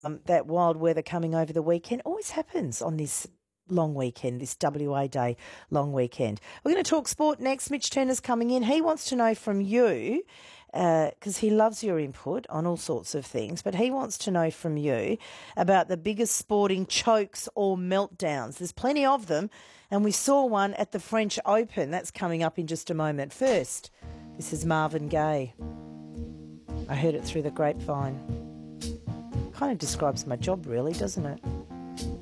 that wild weather coming over the weekend always happens on this long weekend, this WA Day long weekend. We're going to talk sport next. Mitch Turner's coming in. He wants to know from you, because he loves your input on all sorts of things, but he wants to know from you about the biggest sporting chokes or meltdowns. There's plenty of them, and we saw one at the French Open. That's coming up in just a moment. First, this is Marvin Gaye. I heard it through the grapevine. Kind of describes my job, really, doesn't it?